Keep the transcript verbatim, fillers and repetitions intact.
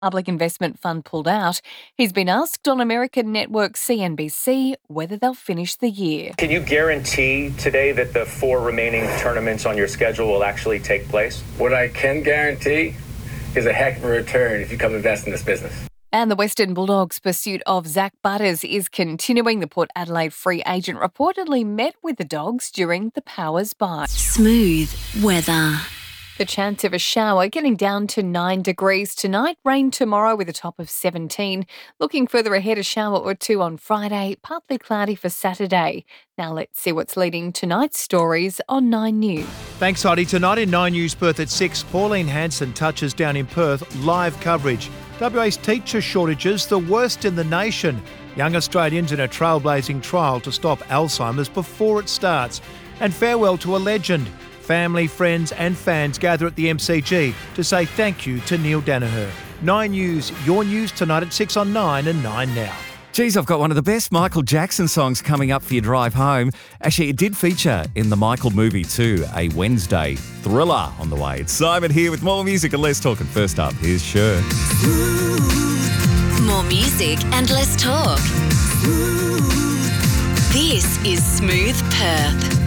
public investment fund pulled out. He's been asked on American network C N B C whether they'll finish the year. Can you guarantee today that the four remaining tournaments on your schedule will actually take place? What I can guarantee is a heck of a return if you come invest in this business. And the Western Bulldogs' pursuit of Zach Butters is continuing. The Port Adelaide free agent reportedly met with the Dogs during the Powers bye. Smooth weather. The chance of a shower getting down to nine degrees tonight. Rain tomorrow with a top of seventeen. Looking further ahead, a shower or two on Friday. Partly cloudy for Saturday. Now let's see what's leading tonight's stories on Nine News. Thanks, Heidi. Tonight in Nine News Perth at six, Pauline Hanson touches down in Perth. Live coverage. W A's teacher shortages, the worst in the nation. Young Australians in a trailblazing trial to stop Alzheimer's before it starts. And farewell to a legend. Family, friends and fans gather at the M C G to say thank you to Neil Danaher. Nine News, your news tonight at six on Nine and Nine Now. Geez, I've got one of the best Michael Jackson songs coming up for your drive home. Actually, it did feature in the Michael movie too, a Wednesday thriller on the way. It's Simon here with more music and less talk. And first up, here's Cher. More music and less talk. This is Smooth Perth.